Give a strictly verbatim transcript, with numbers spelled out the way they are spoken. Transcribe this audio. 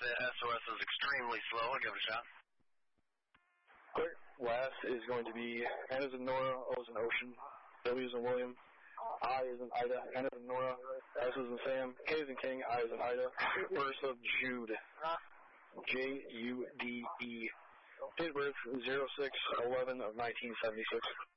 the S O S is extremely slow. I'll give it a shot. Clear. Last is going to be N as in Nora, O as in Ocean, W as in William, I as in Ida, N as in Nora, S as in Sam, K as in King, I as in Ida. First of Jude. J U D E. Date of birth zero six eleven of nineteen seventy-six.